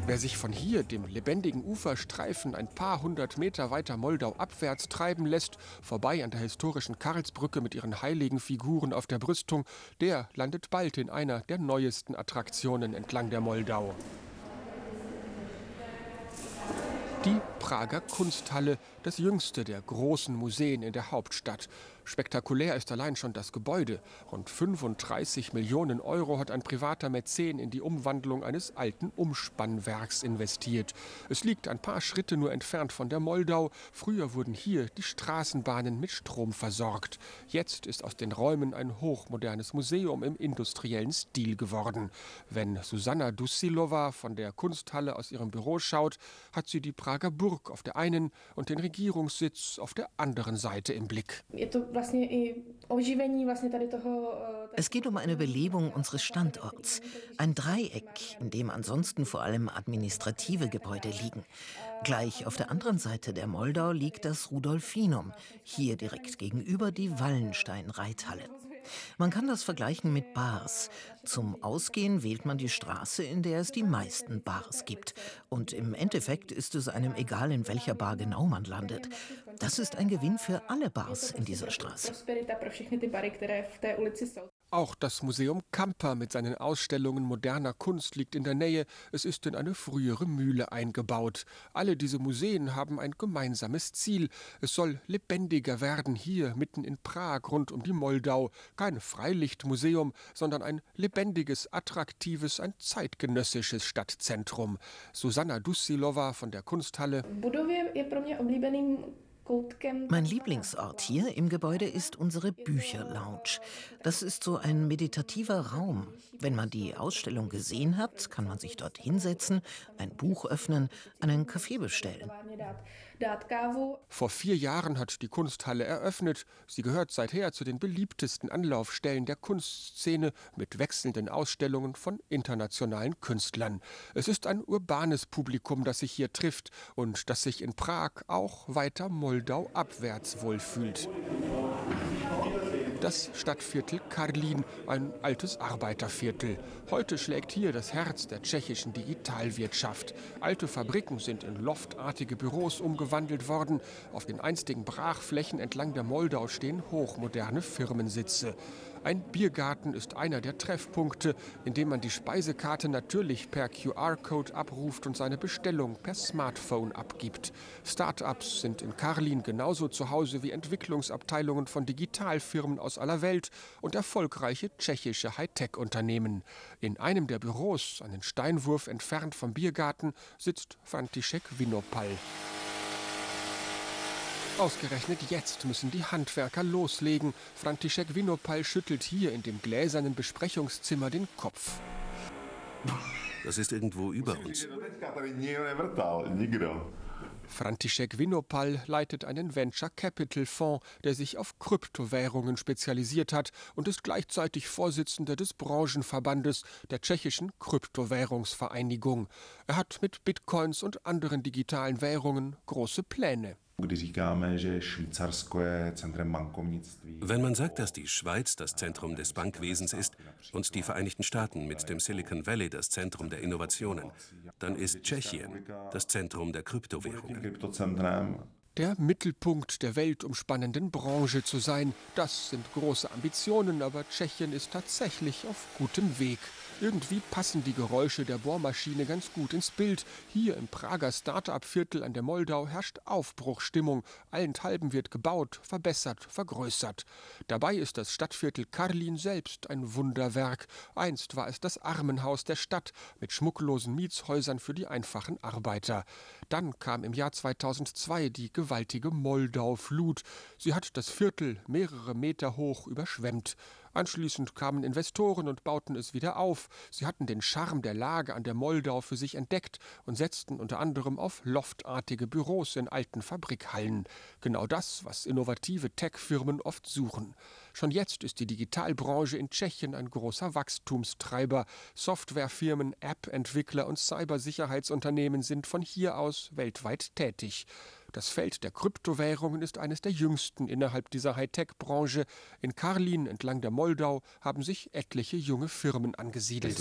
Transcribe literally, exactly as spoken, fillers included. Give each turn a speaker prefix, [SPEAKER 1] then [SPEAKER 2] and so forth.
[SPEAKER 1] Wer sich von hier, dem lebendigen Uferstreifen, ein paar hundert Meter weiter Moldau abwärts treiben lässt, vorbei an der historischen Karlsbrücke mit ihren heiligen Figuren auf der Brüstung, der landet bald in einer der neuesten Attraktionen entlang der Moldau. Die Prager Kunsthalle, das jüngste der großen Museen in der Hauptstadt. Spektakulär ist allein schon das Gebäude. Rund fünfunddreißig Millionen Euro hat ein privater Mäzen in die Umwandlung eines alten Umspannwerks investiert. Es liegt ein paar Schritte nur entfernt von der Moldau. Früher wurden hier die Straßenbahnen mit Strom versorgt. Jetzt ist aus den Räumen ein hochmodernes Museum im industriellen Stil geworden. Wenn Susanna Dussilowa von der Kunsthalle aus ihrem Büro schaut, hat sie die Prager Burg auf der einen und den Regierungssitz auf der anderen Seite im Blick.
[SPEAKER 2] Es geht um eine Belebung unseres Standorts. Ein Dreieck, in dem ansonsten vor allem administrative Gebäude liegen. Gleich auf der anderen Seite der Moldau liegt das Rudolfinum, hier direkt gegenüber die Wallenstein-Reithalle. Man kann das vergleichen mit Bars. Zum Ausgehen wählt man die Straße, in der es die meisten Bars gibt. Und im Endeffekt ist es einem egal, in welcher Bar genau man landet. Das ist ein Gewinn für alle Bars in dieser Straße.
[SPEAKER 1] Auch das Museum Kamper mit seinen Ausstellungen moderner Kunst liegt in der Nähe. Es ist in eine frühere Mühle eingebaut. Alle diese Museen haben ein gemeinsames Ziel. Es soll lebendiger werden hier mitten in Prag rund um die Moldau. Kein Freilichtmuseum, sondern ein lebendiges, attraktives, ein zeitgenössisches Stadtzentrum. Susanna Dussilowa von der Kunsthalle.
[SPEAKER 2] Mein Lieblingsort hier im Gebäude ist unsere Bücherlounge. Das ist so ein meditativer Raum. Wenn man die Ausstellung gesehen hat, kann man sich dort hinsetzen, ein Buch öffnen, einen Kaffee bestellen.
[SPEAKER 1] Vor vier Jahren hat die Kunsthalle eröffnet. Sie gehört seither zu den beliebtesten Anlaufstellen der Kunstszene mit wechselnden Ausstellungen von internationalen Künstlern. Es ist ein urbanes Publikum, das sich hier trifft und das sich in Prag auch weiter Moldau abwärts wohlfühlt. Das Stadtviertel Karlín, ein altes Arbeiterviertel. Heute schlägt hier das Herz der tschechischen Digitalwirtschaft. Alte Fabriken sind in loftartige Büros umgewandelt worden. Auf den einstigen Brachflächen entlang der Moldau stehen hochmoderne Firmensitze. Ein Biergarten ist einer der Treffpunkte, in dem man die Speisekarte natürlich per Q R-Code abruft und seine Bestellung per Smartphone abgibt. Start-ups sind in Karlín genauso zu Hause wie Entwicklungsabteilungen von Digitalfirmen aus aller Welt und erfolgreiche tschechische Hightech-Unternehmen. In einem der Büros, einen Steinwurf entfernt vom Biergarten, sitzt František Vinopal. Ausgerechnet jetzt müssen die Handwerker loslegen. František Vinopal schüttelt hier in dem gläsernen Besprechungszimmer den Kopf.
[SPEAKER 3] Das ist irgendwo über uns.
[SPEAKER 1] František Vinopal leitet einen Venture-Capital-Fonds, der sich auf Kryptowährungen spezialisiert hat und ist gleichzeitig Vorsitzender des Branchenverbandes der tschechischen Kryptowährungsvereinigung. Er hat mit Bitcoins und anderen digitalen Währungen große Pläne.
[SPEAKER 3] Wenn man sagt, dass die Schweiz das Zentrum des Bankwesens ist und die Vereinigten Staaten mit dem Silicon Valley das Zentrum der Innovationen, dann ist Tschechien das Zentrum der Kryptowährungen.
[SPEAKER 1] Der Mittelpunkt der weltumspannenden Branche zu sein, das sind große Ambitionen, aber Tschechien ist tatsächlich auf gutem Weg. Irgendwie passen die Geräusche der Bohrmaschine ganz gut ins Bild. Hier im Prager Start-up-Viertel an der Moldau herrscht Aufbruchstimmung. Allenthalben wird gebaut, verbessert, vergrößert. Dabei ist das Stadtviertel Karlín selbst ein Wunderwerk. Einst war es das Armenhaus der Stadt mit schmucklosen Mietshäusern für die einfachen Arbeiter. Dann kam im Jahr zweitausendzwei die gewaltige Moldau-Flut. Sie hat das Viertel mehrere Meter hoch überschwemmt. Anschließend kamen Investoren und bauten es wieder auf. Sie hatten den Charme der Lage an der Moldau für sich entdeckt und setzten unter anderem auf loftartige Büros in alten Fabrikhallen. Genau das, was innovative Tech-Firmen oft suchen. Schon jetzt ist die Digitalbranche in Tschechien ein großer Wachstumstreiber. Softwarefirmen, App-Entwickler und Cybersicherheitsunternehmen sind von hier aus weltweit tätig. Das Feld der Kryptowährungen ist eines der jüngsten innerhalb dieser Hightech-Branche. In Karlín entlang der Moldau haben sich etliche junge Firmen angesiedelt.